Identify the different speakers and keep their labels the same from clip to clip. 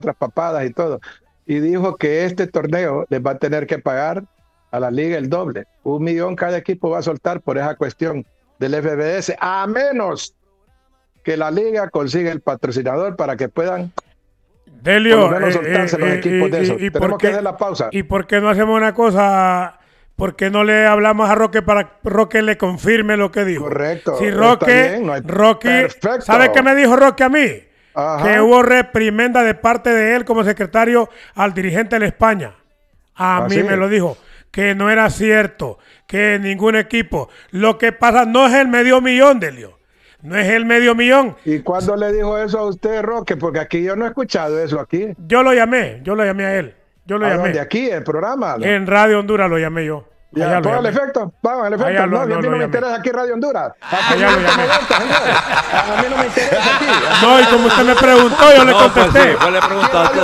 Speaker 1: otras papadas y todo. Y dijo que este torneo les va a tener que pagar a la liga el doble. 1 millón cada equipo va a soltar por esa cuestión del FBS, a menos que la liga consiga el patrocinador para que puedan
Speaker 2: Delio,
Speaker 1: por lo menos soltarse los equipos de eso. Tenemos que hacer la pausa.
Speaker 2: ¿Y por qué no hacemos una cosa? ¿Por qué no le hablamos a Roque para que Roque le confirme lo que dijo?
Speaker 1: Correcto.
Speaker 2: Si Roque,
Speaker 1: bien, no hay...
Speaker 2: Roque, ¿sabe qué me dijo Roque a mí?
Speaker 1: Ajá.
Speaker 2: Que hubo reprimenda de parte de él como secretario al dirigente de la España. A mí me lo dijo, que no era cierto, que ningún equipo. Lo que pasa no es el medio millón, Delio. No es el medio millón.
Speaker 1: ¿Y cuándo le dijo eso a usted, Roque? Porque aquí yo no he escuchado eso aquí.
Speaker 2: Yo lo llamé a él. Yo lo llamé.
Speaker 1: ¿De aquí, el programa? ¿No?
Speaker 2: En Radio Honduras lo llamé yo.
Speaker 1: Ya, ponga el efecto, vamos, el efecto. No, a mí no me interesa aquí Radio Honduras.
Speaker 2: Allá lo llamé.
Speaker 1: A mí no me interesa aquí.
Speaker 2: No, y como usted me preguntó, yo le contesté.
Speaker 3: Pues le preguntaste.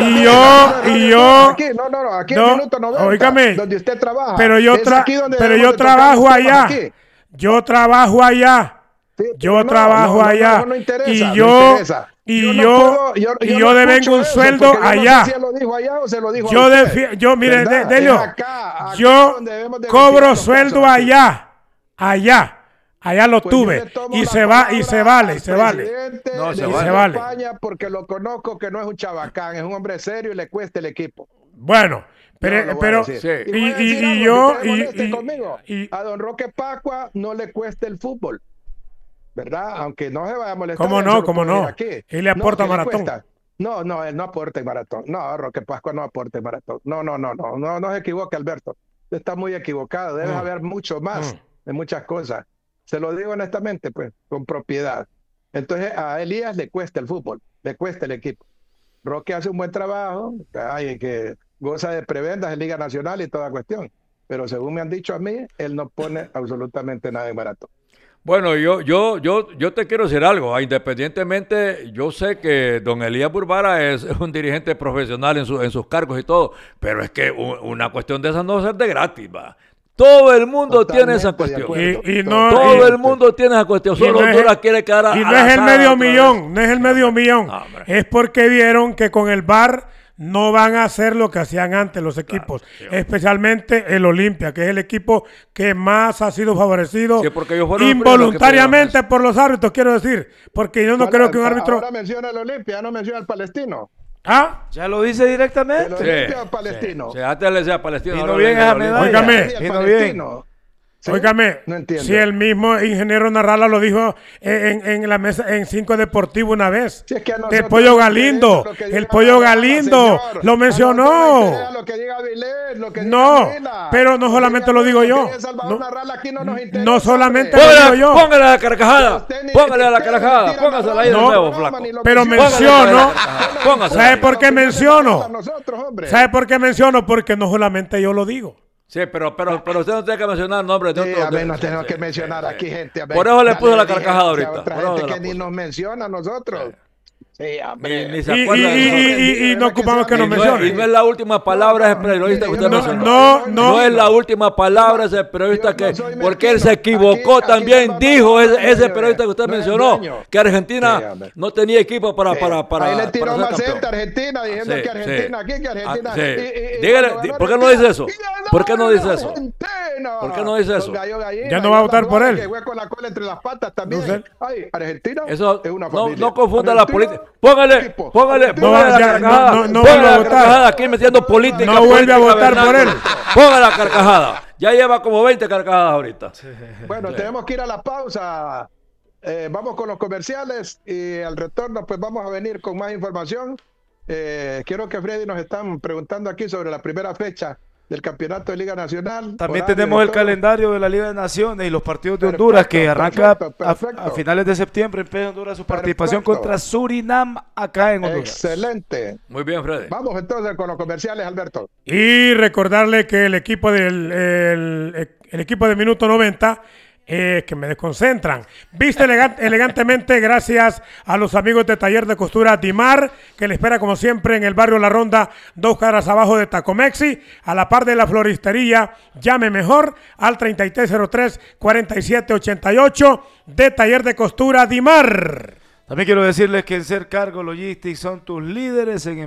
Speaker 1: Aquí, aquí en Minuto 90,
Speaker 2: óigame,
Speaker 1: donde usted trabaja.
Speaker 2: Pero yo trabajo allá. Yo trabajo allá.
Speaker 1: Sí,
Speaker 2: yo trabajo allá.
Speaker 1: No interesa,
Speaker 2: y yo devengo un sueldo allá.
Speaker 1: No sé si él lo dijo allá o se lo dijo
Speaker 2: yo mire, Delio, yo cobro sueldo allá. Allá lo tuve y se vale.
Speaker 1: No, se vale. España porque lo conozco que no es un chabacán, es un hombre serio y le cuesta el equipo.
Speaker 2: Bueno, pero
Speaker 1: sí. A don Roque Pascua no le cuesta el fútbol, ¿verdad? Aunque no se vaya a molestar.
Speaker 2: ¿Cómo no? Él le aporta maratón.
Speaker 1: No, él no aporta en maratón. No, Roque Pascua no aporta en maratón. No se equivoque, Alberto. Está muy equivocado. Debe haber mucho más de muchas cosas. Se lo digo honestamente, pues, con propiedad. Entonces, a Elías le cuesta el fútbol, le cuesta el equipo. Roque hace un buen trabajo, que goza de prebendas en Liga Nacional y toda cuestión. Pero según me han dicho a mí, él no pone absolutamente nada en maratón.
Speaker 3: Bueno, yo te quiero decir algo. Independientemente, yo sé que don Elías Burbara es un dirigente profesional en sus cargos y todo, pero es que una cuestión de esas no va a ser de gratis, va. Todo el mundo tiene esa cuestión. Todo el mundo tiene esa cuestión. Solo Honduras quiere quedar
Speaker 2: y no es el medio millón, no es el medio millón. No, es porque vieron que con el VAR no van a hacer lo que hacían antes los equipos, especialmente el Olimpia, que es el equipo que más ha sido favorecido involuntariamente por los árbitros, quiero decir, porque yo no creo que un árbitro...
Speaker 1: Ahora menciona el Olimpia, no menciona el Palestino.
Speaker 2: ¿Ah?
Speaker 4: Ya lo dice directamente.
Speaker 1: El Olimpia o Palestino.
Speaker 3: Sí, antes le decía Palestino.
Speaker 4: Vino bien esa medalla.
Speaker 2: Óigame. ¿Sí? Óigame, no si el mismo ingeniero Narrala lo dijo en la mesa en 5 Deportivo una vez.
Speaker 1: Si es que
Speaker 2: el Pollo Galindo, lo mencionó. No, pero no solamente lo digo yo. No solamente lo digo yo.
Speaker 3: Póngale a la carcajada. Póngale a la carcajada. Póngasela ahí de nuevo, flaco.
Speaker 2: Pero menciono. ¿Sabe por qué menciono? ¿Sabe por qué menciono? Porque no solamente yo lo digo.
Speaker 3: Sí, pero usted no tiene que mencionar nombres de otros.
Speaker 1: A mí no tenemos que mencionar aquí gente.
Speaker 3: Por eso le puso la carcajada ahorita.
Speaker 1: Otra gente que ni nos menciona a nosotros. Sí,
Speaker 3: ni se acuerda
Speaker 2: y no ocupamos que nos mencione.
Speaker 3: Y no es la última palabra ese periodista que usted mencionó. No es la última palabra ese periodista que... Porque él se equivocó también, dijo ese periodista que usted mencionó, que Argentina no tenía equipo para
Speaker 1: ahí le tiró maceta a Argentina, diciendo que Argentina aquí, que Argentina...
Speaker 3: Dígale, ¿por qué no dice eso? ¿Por qué no dice eso? ¿Por qué no dice eso?
Speaker 2: Ya no va a votar por él.
Speaker 1: Que juega con la cola entre las patas también. Ay, Argentina es una familia.
Speaker 3: No confunda la política. Póngale
Speaker 2: no vuelve a votar.
Speaker 3: Aquí metiendo política.
Speaker 2: No vuelve a votar por él.
Speaker 3: Ponga la carcajada. Ya lleva como 20 carcajadas ahorita.
Speaker 1: Bueno, tenemos que ir a la pausa. Vamos con los comerciales y al retorno pues vamos a venir con más información. Quiero que Freddy nos están preguntando aquí sobre la primera fecha del campeonato de Liga Nacional.
Speaker 4: También tenemos el calendario de la Liga de Naciones y los partidos de Honduras que arranca a finales de septiembre. Empieza Honduras su participación contra Surinam acá en Honduras.
Speaker 1: Excelente.
Speaker 3: Muy bien, Freddy.
Speaker 1: Vamos entonces con los comerciales, Alberto.
Speaker 2: Y recordarle que el equipo el equipo de Minuto 90 que me desconcentran. Viste elegantemente gracias a los amigos de Taller de Costura Dimar, que le espera como siempre en el barrio La Ronda, 2 cuadras abajo de Tacomexi, a la par de la floristería. Llame mejor al 3303-4788 de Taller de Costura Dimar.
Speaker 4: También quiero decirles que en Ser Cargo Logistics son tus líderes en